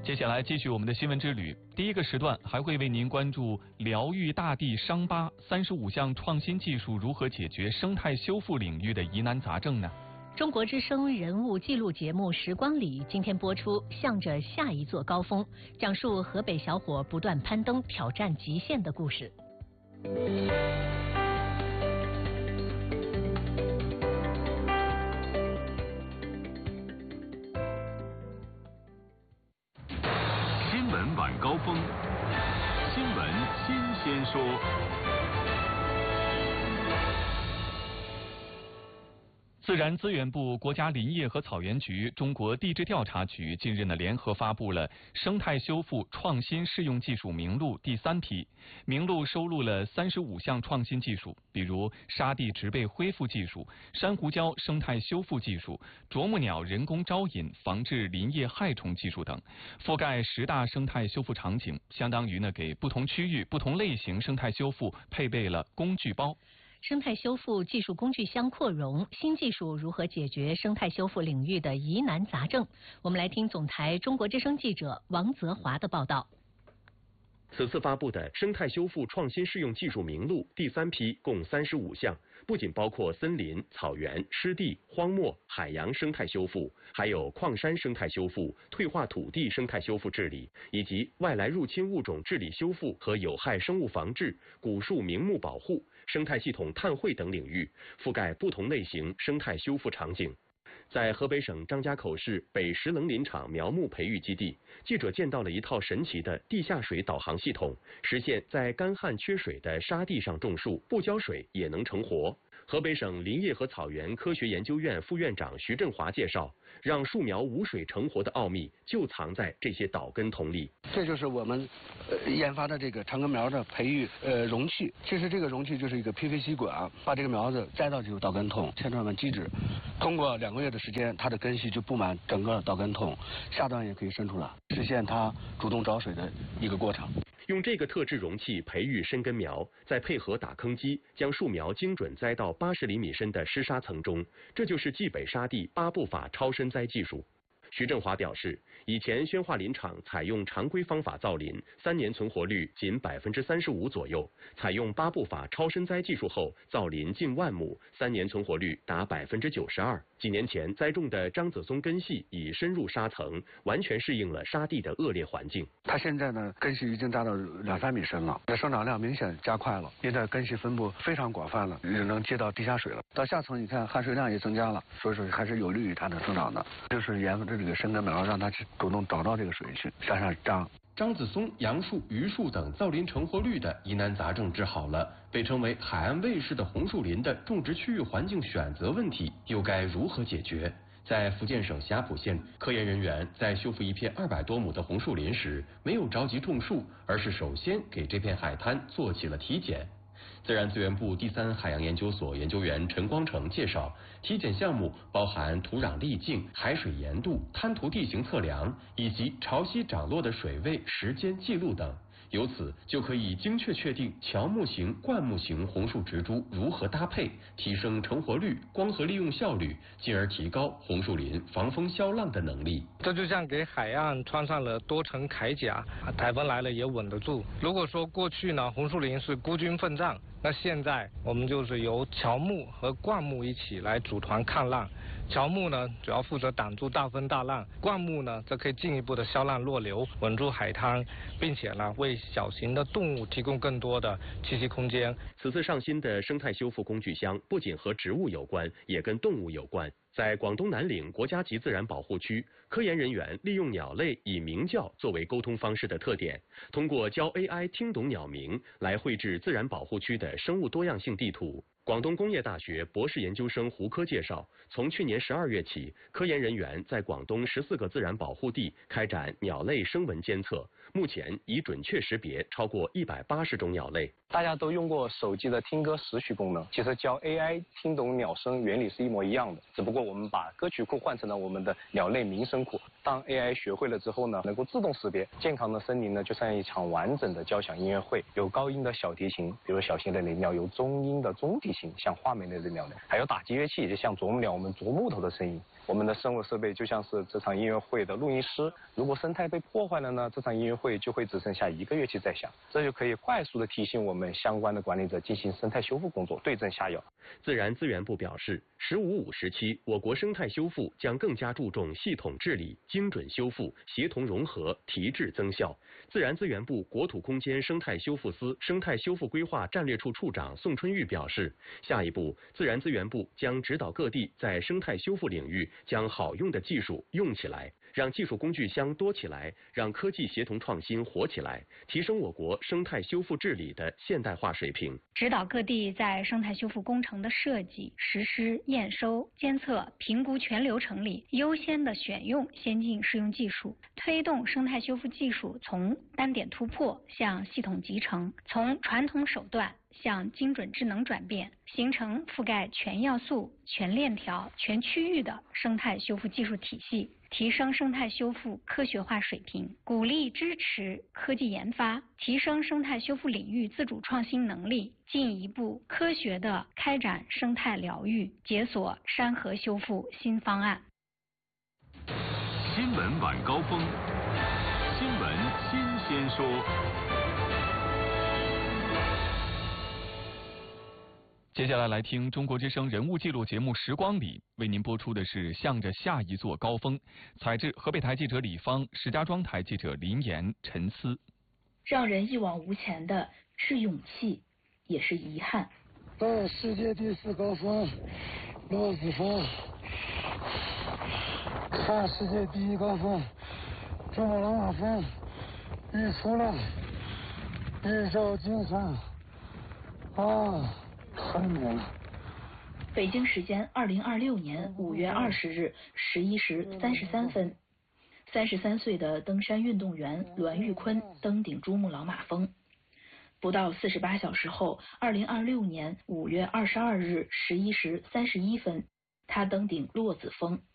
接下来继续我们的新闻之旅。第一个时段还会为您关注疗愈大地伤疤，35项创新技术如何解决生态修复领域的疑难杂症呢？ 中国之声人物纪录节目《时光里》今天播出，向着下一座高峰，讲述河北小伙不断攀登挑战极限的故事。 新闻晚高峰，新闻新鲜说。 自然资源部、国家林业和草原局、中国地质调查局近日联合发布了生态修复创新试用技术名录第3批。名录收录了35项创新技术，比如沙地植被恢复技术、珊瑚礁生态修复技术、啄木鸟人工招引防治林业害虫技术等，覆盖10大生态修复场景，相当于给不同区域、不同类型生态修复配备了工具包。 生态修复技术工具箱扩容，新技术如何解决生态修复领域的疑难杂症？我们来听总台中国之声记者王泽华的报道。 此次发布的生态修复创新试用技术名录第3批共35项，不仅包括森林、草原、湿地、荒漠、海洋生态修复，还有矿山生态修复、退化土地生态修复治理，以及外来入侵物种治理修复和有害生物防治、古树名木保护、生态系统碳汇等领域，覆盖不同类型生态修复场景。在河北省张家口市北石棱林场苗木培育基地，记者见到了一套神奇的地下水导航系统，实现在干旱缺水的沙地上种树，不浇水也能成活。河北省林业和草原科学研究院副院长徐振华介绍，让树苗无水成活的奥秘就藏在这些导根筒里。 这就是我们研发的这个长根苗的培育容器。其实这个容器就是一个 PVC 管，把这个苗子栽到这个导根筒，切断了基质。通过2个月的时间，它的根系就布满整个导根筒，下端也可以伸出来，实现它主动找水的一个过程。 用这个特制容器培育深根苗，再配合打坑机，将树苗精准栽到80厘米深的湿沙层中，这就是冀北沙地8步法超深栽技术。徐振华表示，以前宣化林场采用常规方法造林，3年存活率仅35%左右，采用8步法超深栽技术后，造林近10000亩，3年存活率达92%。几年前栽种的张子松根系已深入沙层，完全适应了沙地的恶劣环境。 它现在呢，根系已经达到2-3米深了，生长量明显加快了，因为根系分布非常广泛了，也能接到地下水了。到下层你看含水量也增加了，所以说还是有利于它的生长的。就是研发这个深根苗，让它去主动找到这个水去向上长。 张子松、杨树、榆树等造林成活率的疑难杂症治好了，被称为海岸卫士的红树林的种植区域环境选择问题又该如何解决？在福建省霞浦县，科研人员在修复一片200多亩的红树林时，没有着急种树，而是首先给这片海滩做起了体检。自然资源部第3海洋研究所研究员陈光成介绍，体检项目包含土壤粒径、海水盐度、滩涂地形测量以及潮汐涨落的水位时间记录等，由此就可以精确确定乔木型、灌木型红树植株如何搭配，提升成活率、光合利用效率，进而提高红树林防风消浪的能力。 这就像给海岸穿上了多层铠甲，台风来了也稳得住。如果说过去呢，红树林是孤军奋战，那现在我们就是由乔木和灌木一起来组团抗浪。乔木呢主要负责挡住大风大浪，灌木呢则可以进一步的消浪弱流，稳住海滩，并且呢为小型的动物提供更多的栖息空间。 此次上新的生态修复工具箱不仅和植物有关，也跟动物有关。在广东南岭国家级自然保护区，科研人员利用鸟类以鸣叫作为沟通方式的特点，通过教 AI 听懂鸟鸣来绘制自然保护区的生物多样性地图。广东工业大学博士研究生胡科介绍，从去年12月起，科研人员在广东14个自然保护地开展鸟类声纹监测，目前已准确识别超过180种鸟类。 大家都用过手机的听歌识曲功能，其实教 AI 听懂鸟声原理是一模一样的，只不过我们把歌曲库换成了我们的鸟类鸣声库。当 AI 学会了之后呢，能够自动识别健康的森林呢，就像一场完整的交响音乐会，有高音的小提琴，比如小型的林鸟；有中音的中提琴，像画眉类的鸟类；还有打击乐器，就像啄木鸟我们啄木头的声音； 我们的声物设备就像是这场音乐会的录音师，如果生态被破坏了呢，这场音乐会就会只剩下一个乐器在响，这就可以快速的提醒我们相关的管理者进行生态修复工作，对症下药。 自然资源部表示，“15+5”时期，我国生态修复将更加注重系统治理、精准修复、协同融合、提质增效。自然资源部国土空间生态修复司生态修复规划战略处处长宋春玉表示，下一步，自然资源部将指导各地在生态修复领域将好用的技术用起来，让技术工具箱多起来，让科技协同创新活起来，提升我国生态修复治理的现代化水平。 指导各地在生态修复工程的设计、实施、验收、监测、评估全流程里，优先的选用先进适用技术，推动生态修复技术从单点突破向系统集成，从传统手段向精准智能转变，形成覆盖全要素、全链条、全区域的生态修复技术体系，提升生态修复科学化水平，鼓励支持科技研发，提升生态修复领域自主创新能力，进一步科学地开展生态疗愈，解锁山河修复新方案。 新闻晚高峰，新闻新鲜说。 接下来来听中国之声人物记录节目《时光里》，为您播出的是向着下一座高峰。采制河北台记者李芳，石家庄台记者林岩、陈思。 让人一往无前的是勇气，也是遗憾。 到世界第4高峰骆子峰，看世界第1高峰珠穆朗玛峰日出了，日照金山啊，太美了。 北京时间2026年5月20日11时33分，33岁的登山运动员栾玉坤登顶珠穆朗玛峰。不到48小时后，2026年5月22日11时31分，他登顶骆子峰。